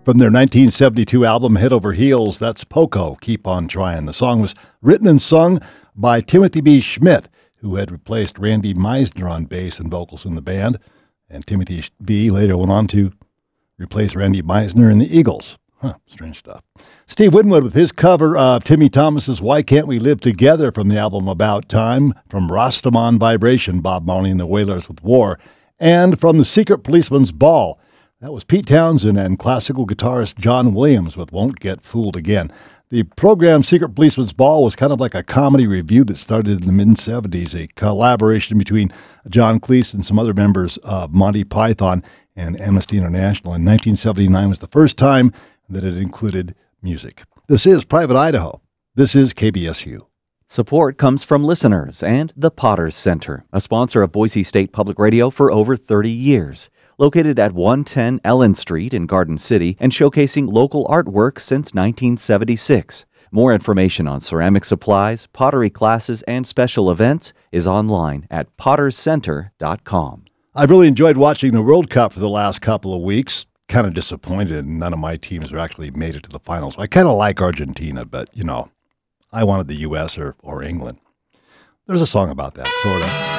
From their 1972 album Head Over Heels, that's Poco, Keep On Trying. The song was written and sung by Timothy B. Schmidt, who had replaced Randy Meisner on bass and vocals in the band. And Timothy B. later went on to replace Randy Meisner in the Eagles. Strange stuff. Steve Winwood with his cover of Timmy Thomas's Why Can't We Live Together from the album About Time, from Rastaman Vibration, Bob Marley and the Wailers with War, and from The Secret Policeman's Ball. That was Pete Townsend and classical guitarist John Williams with Won't Get Fooled Again. The program Secret Policeman's Ball was kind of like a comedy review that started in the mid-'70s, a collaboration between John Cleese and some other members of Monty Python and Amnesty International. In 1979 was the first time that it included music. This is Private Idaho. This is KBSU. Support comes from listeners and the Potters Center, a sponsor of Boise State Public Radio for over 30 years. Located at 110 Ellen Street in Garden City and showcasing local artwork since 1976. More information on ceramic supplies, pottery classes, and special events is online at potterscenter.com. I've really enjoyed watching the World Cup for the last couple of weeks. Kind of disappointed none of my teams actually made it to the finals. I kind of like Argentina, but, I wanted the U.S. or England. There's a song about that, sort of.